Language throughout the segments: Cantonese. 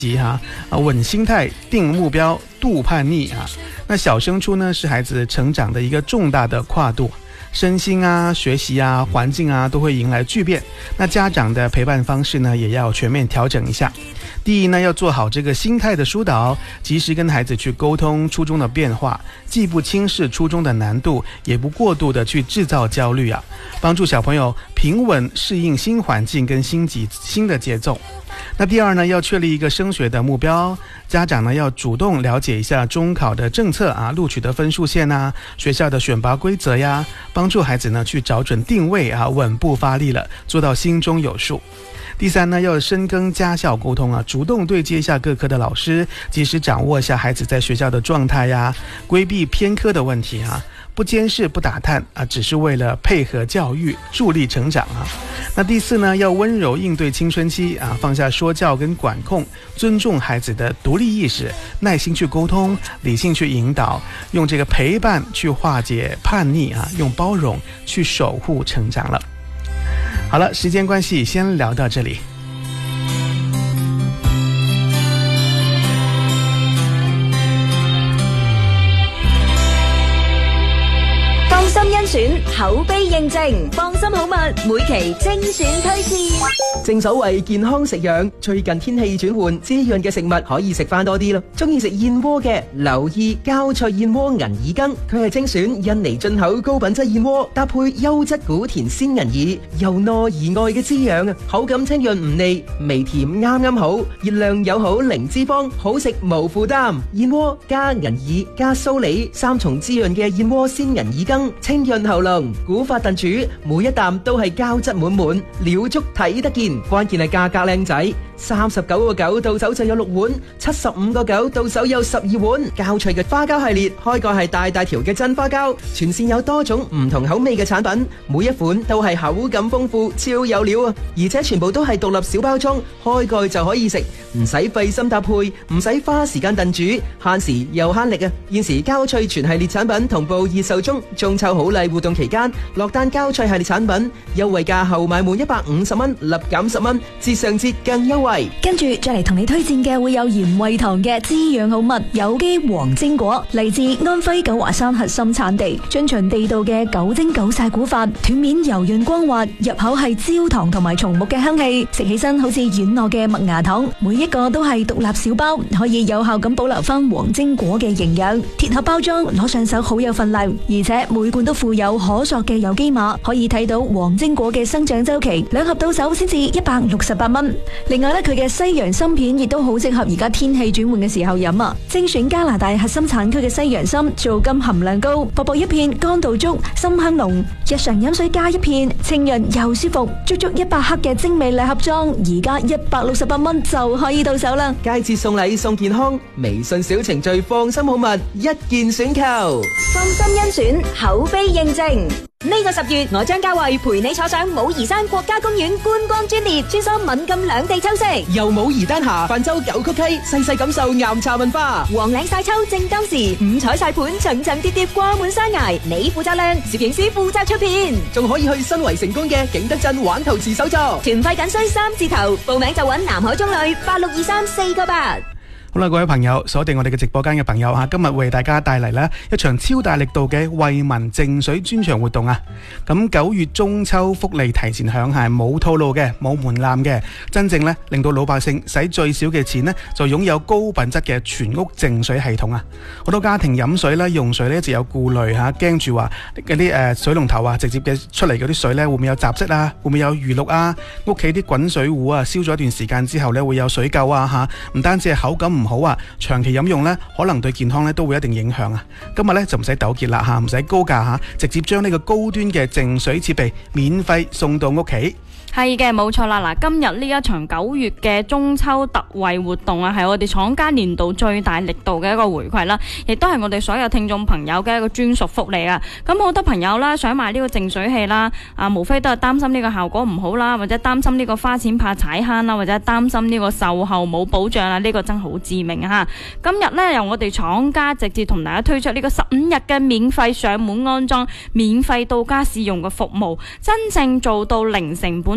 稳心态，定目标，度叛逆啊。那小升初呢，是孩子成长的一个重大的跨度，身心啊、学习啊、环境啊都会迎来巨变。那家长的陪伴方式呢，也要全面调整一下。第一呢，要做好这个心态的疏导，及时跟孩子去沟通初中的变化，既不轻视初中的难度，也不过度的去制造焦虑啊，帮助小朋友平稳适应新环境跟新的节奏。那第二呢，要确立一个升学的目标，家长呢要主动了解一下中考的政策啊、录取的分数线啊、学校的选拔规则呀，帮助孩子呢去找准定位啊，稳步发力了，做到心中有数。第三呢，要深耕家校沟通啊，主动对接一下各科的老师，及时掌握一下孩子在学校的状态呀，规避偏科的问题啊，不监视不打探啊，只是为了配合教育，助力成长啊。那第四呢，要温柔应对青春期啊，放下说教跟管控，尊重孩子的独立意识，耐心去沟通，理性去引导，用这个陪伴去化解叛逆啊，用包容去守护成长了。好了，时间关系，先聊到这里。 放心甄選，口碑認證，放心好物，每期精選推薦。 正所謂健康食養，最近天氣轉換，滋潤嘅食物可以食翻多啲咯。中意食燕窩嘅，留意膠脆燕窩銀耳羹，佢係精選印尼進口高品質燕窩，搭配優質古田鮮銀耳，由內而外嘅滋養啊，口感清潤唔膩，微甜啱啱好，熱量友好零脂肪，好食無負擔。燕窩加銀耳加蘇梨，三重滋潤嘅燕窩鮮銀耳羹，清潤喉嚨，古法燉煮，每一啖都係膠質滿滿，料足睇得見。關鍵係價格靚仔，39.9到手就有6碗，75.9到手有12碗。膠脆嘅花膠系列，開蓋係大條嘅真花膠，全線有多種唔同口味嘅產品，每一款都係口感豐富，超有料啊！而且全部都係獨立小包裝，開蓋就可以食，唔使費心搭配，唔使花時間燉煮，慳時又慳力啊！現時膠脆全系列產品同步熱售中，中秋好禮活動期間，落單膠脆系列產品優惠價後買滿150蚊，立減10蚊，節上節更優惠。 跟住再嚟同你推薦嘅會有鹽惠堂嘅滋養好物有機黃精果，嚟自安徽九華山核心產地，遵循地道嘅9蒸9曬古法，斷面柔潤光滑，入口係焦糖同埋松木嘅香氣，食起身好似軟糯嘅麥芽糖，每一個都係獨立小包，可以有效咁保留翻黃精果嘅營養。鐵盒包裝攞上手好有份量，而且每罐都附有可塑嘅有機碼，可以睇到黃精果嘅生長周期，2盒到手先至168蚊。另外咧，佢嘅西洋參片亦都好適合而家天氣轉換嘅時候飲啊！精選加拿大核心產區嘅西洋參，皂苷含量高，薄薄一片，乾度足，參香濃。日常飲水加一片，清潤又舒服。足足100克嘅精美禮盒裝，而家168蚊就可以到手啦！ 佳節送禮送健康，微信小程序放心好物，一鍵選購。 放心甄選，口碑認證。呢個10月，我張家慧陪你坐上武夷山國家公園觀光專列，穿梭閩贛兩地秋色， 由武夷丹霞泛舟九曲溪，細細感受岩茶文化。 黃嶺晒秋正當時，5彩晒盤層層疊疊掛滿山崖，你負責靚，攝影師負責出片， 仲可以去新圍成功嘅景德鎮玩陶瓷手作。 團費僅需3字頭，報名就揾南海中旅8623-498。 好啦，各位朋友，鎖定我哋嘅直播間嘅朋友啊，今日為大家帶嚟呢一場超大力度嘅惠民淨水專場活動啊！咁9月中秋福利提前享係冇套路嘅，冇門檻嘅，真正呢令到老百姓使最少嘅錢呢就擁有高品質嘅全屋淨水系統啊！好多家庭飲水呢用水呢一直有顧慮嚇，驚住話嗰啲水龍頭啊直接嘅出嚟嗰啲水呢會唔會有雜質啊？會唔會有餘氯啊？屋企啲滾水壺啊燒咗一段時間之後呢會有水垢啊嚇！唔單止係口感唔好啊，長期飲用呢可能對健康呢都會一定影響啊！今日呢就唔使糾結啦嚇，唔使高價嚇，直接將呢個高端嘅淨水設備免費送到屋企。 係嘅，冇錯啦！嗱，今日呢一場9月嘅中秋特惠活動啊，係我哋廠家年度最大力度嘅一個回饋啦，亦都係我哋所有聽眾朋友嘅一個專屬福利啊！咁好多朋友啦，想買呢個淨水器啦，無非都係擔心呢個效果唔好啦，或者擔心呢個花錢怕踩坑啦，或者擔心呢個售後冇保障啦，呢個真好致命啊！今日呢，由我哋廠家直接同大家推出呢個15日嘅免費上門安裝、免費到家試用嘅服務，真正做到零成本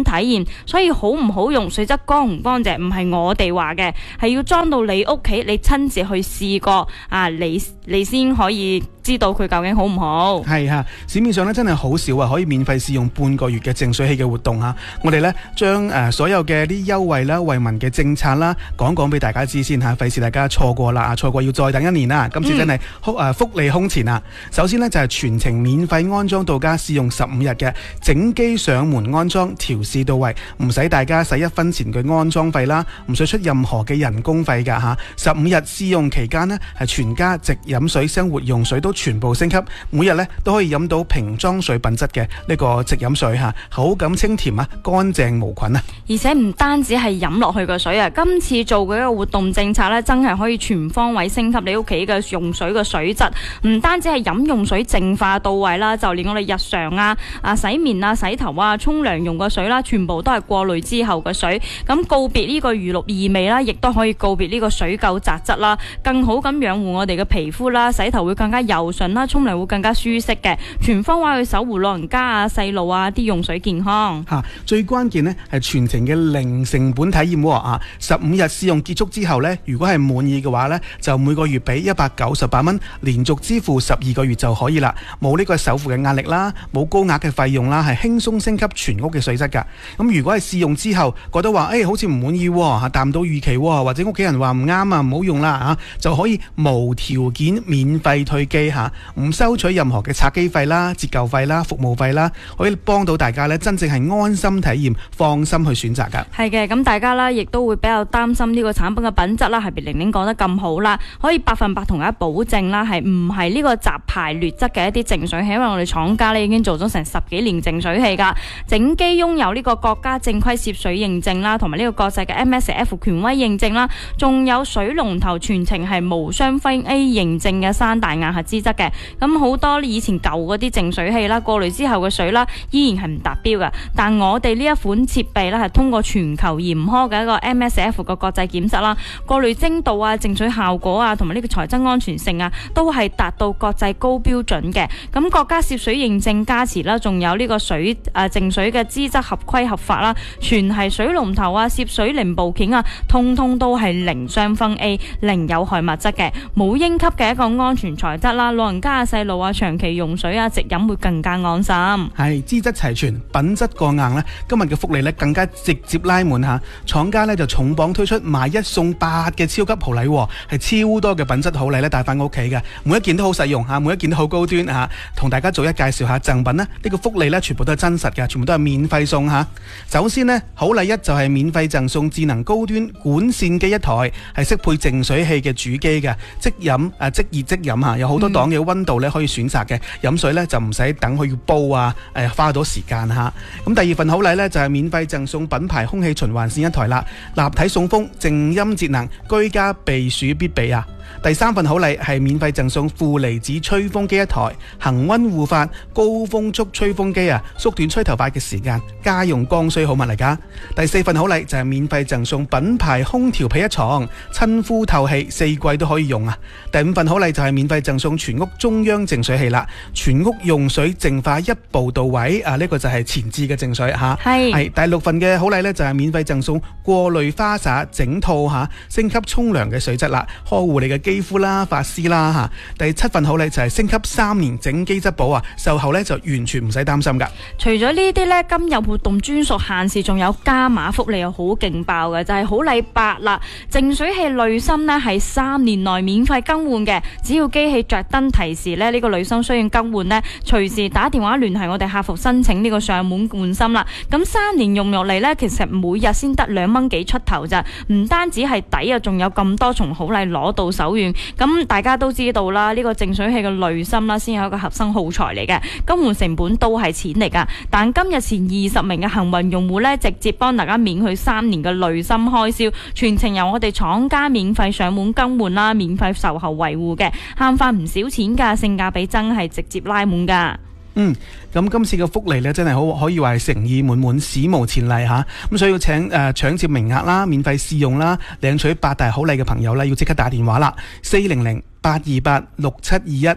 體驗，所以好唔好用，水質乾唔乾淨，唔係我哋話嘅，係要裝到你屋企，你親自去試過啊，你先可以知道佢究竟好唔好。 係啊，市面上咧真係好少可以免費試用半個月嘅淨水器嘅活動啊！我哋咧將所有嘅啲優惠啦、惠民嘅政策啦，講俾大家知先費事大家錯過啦，錯過要再等1年啦。今次真係福利空前啊！首先呢，就係全程免費安裝到家，試用15日嘅，整機上門安裝，調試到位，唔使大家使1分錢嘅安裝費啦，唔使出任何嘅人工費㗎嚇。15日試用期間呢，係全家直飲水、生活用水都全部升級，每日呢都可以飲到瓶裝水品質嘅呢個直飲水嚇，口感清甜啊，乾淨無菌啊！ 而且唔單止係飲落去個水啊，今次做嘅一個活動政策呢，真係可以全方位升級你屋企嘅用水嘅水質，唔單止係飲用水淨化到位啦，就連我哋日常洗面啊、洗頭啊、沖涼用嘅水啦，全部都係過濾之後嘅水，咁告別呢個魚綠異味啦，亦都可以告別呢個水垢雜質啦，更好咁養護我哋嘅皮膚啦，洗頭會更加柔順啦，沖涼會更加舒適嘅，全方位去守護老人家啊、細路啊啲用水健康。 最關鍵呢係全程嘅零成本體驗喎！15日試用結束之後呢，如果係滿意嘅話呢，就每個月俾198蚊，連續支付12個月就可以啦，冇呢個首付嘅壓力啦，冇高額嘅費用啦，係輕鬆升級全屋嘅水質㗎。咁如果係試用之後覺得話好似唔滿意達唔到預期或者屋企人話唔啱啊，唔好用啦就可以無條件免費退機唔收取任何嘅拆機費啦、折舊費啦、服務費啦，可以幫到大家呢真正係安心體驗、放心去選擇㗎。 係嘅，咁大家啦亦都會比較擔心呢個產品嘅品質啦，係咪玲玲講得咁好啦？可以100%同大家保證啦，係唔係呢個雜牌劣質嘅一啲淨水器？因為我哋廠家呢已經做咗成10幾年淨水器㗎，整機擁有呢個國家正規攝水認證啦，同埋呢個國際嘅 MSF 權威認證啦，仲有水龍頭全程係無雙輝 A 認證嘅3大硬核資質嘅。咁好多以前舊嗰啲淨水器啦，過濾之後嘅水啦，依然係唔達標㗎。但我哋呢一款設備咧，係通過全球嚴苛嘅一個 MSF 嘅國際檢測啦，過濾精度啊、淨水效果啊，同埋呢個材質安全性啊，都係達到國際高標準嘅。咁國家攝水認證加持啦，仲有呢個淨水嘅資質合規合法啦，全係水龍頭啊、攝水零部件啊，通通都係零雙酚 A、零有害物質嘅，冇應級嘅一個安全材質啦。老人家啊、細路啊，長期用水啊、直飲會更加安心。 係資質齊全，品質過硬呢，今日嘅福利呢更加直接拉滿嚇。廠家呢就重磅推出買1送8嘅超級豪禮，係超多嘅品質好禮呢帶翻屋企嘅，每一件都好實用嚇，每一件都好高端嚇。同大家逐一介紹下贈品呢，呢個福利呢全部都係真實嘅，全部都係免費送嚇。首先呢，好禮1就係免費贈送智能高端管線機1台，係適配淨水器嘅主機嘅，即飲即熱即飲嚇，有好多檔嘅溫度呢可以選擇嘅，飲水呢就唔使等佢要煲花好多時間嚇。咁第二份好禮呢，就係免費贈送品牌空氣循環扇1台啦，立體送風靜音節能，居家避暑必備啊！第3份好禮係免費贈送負離子吹風機1台，恒溫護髮高風速吹風機縮短吹頭髮嘅時間，家用剛需好物嚟㗎。第4份好禮就係免費贈送品牌空調被1床，親膚透氣4季都可以用啊。第5份好禮就係免費贈送全屋中央淨水器啦，全屋用水淨化一步到位呢個就係前置嘅淨水嚇。係第6份嘅好禮呢，就係免費贈送過濾花灑整套升級沖涼嘅水質啦，呵護你嘅肌膚啦、髮絲啦嚇。第7份好禮就係升級3年整機質保售後呢就完全唔使擔心㗎。 除咗呢啲呢，今日活動專屬限時，仲有加碼福利又好勁爆嘅，就係好禮8啦！淨水器濾芯呢係3年內免費更換嘅，只要機器着燈提示呢個濾芯需要更換呢，隨時打電話聯繫我哋客服申請呢個上門換芯啦。咁3年用落嚟呢，其實每日先得2蚊幾出頭咋，唔單止係抵啊，仲有咁多重好禮攞到手軟。咁大家都知道啦，呢個淨水器嘅濾芯啦，先係一個核心耗材嚟嘅，更換成本都係錢嚟噶。但今日前20名嘅幸運用戶呢，直接幫大家免去3年嘅濾芯開銷，全程由我哋廠家免費上門更換啦，免費售後維護嘅，慳翻唔少錢噶，性價比真係直接拉滿噶。 咁今次嘅福利呢，真係好可以話係誠意滿滿、史無前例嚇。咁所以要請搶接名額啦、免費試用啦、領取8大好禮嘅朋友呢，要即刻打電話啦，400-828-6721。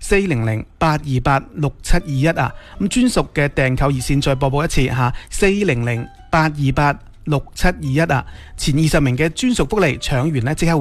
400-828-6721啊。咁專屬嘅訂購熱線再播報一次吓，400-828-6721啊。前20名嘅專屬福利搶完呢，即刻